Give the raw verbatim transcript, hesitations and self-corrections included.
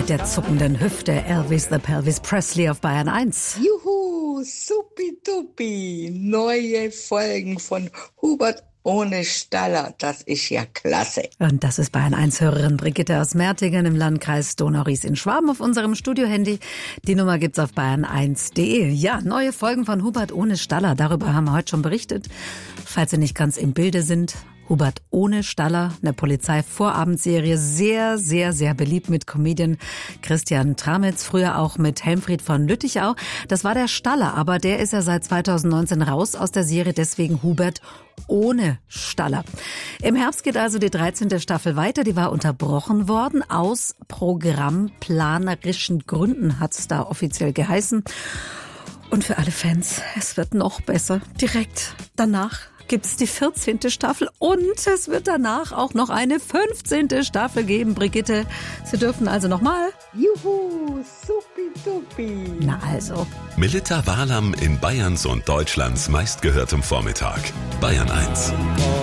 der zuckenden Hüfte, Elvis the Pelvis Presley auf Bayern eins. Juhu, supi-dupi, neue Folgen von Hubert ohne Staller, das ist ja klasse. Und das ist Bayern eins Hörerin Brigitte aus Mertingen im Landkreis Donau-Ries in Schwaben auf unserem Studiohandy. Die Nummer gibt's auf bayern eins punkt de. Ja, neue Folgen von Hubert ohne Staller, darüber haben wir heute schon berichtet. Falls Sie nicht ganz im Bilde sind, Hubert ohne Staller, eine Polizei-Vorabendserie, sehr, sehr, sehr beliebt mit Comedian Christian Tramitz, früher auch mit Helmfried von Lüttichau. Das war der Staller, aber der ist ja seit zweitausendneunzehn raus aus der Serie, deswegen Hubert ohne Staller. Im Herbst geht also die dreizehnte Staffel weiter, die war unterbrochen worden. Aus programmplanerischen Gründen hat es da offiziell geheißen. Und für alle Fans, es wird noch besser. Direkt danach gibt's die vierzehnte Staffel und es wird danach auch noch eine fünfzehnte Staffel geben. Brigitte, Sie dürfen also nochmal. Juhu, supi-dupi. Na also. Melitta Walam in Bayerns und Deutschlands meistgehörtem Vormittag. Bayern eins.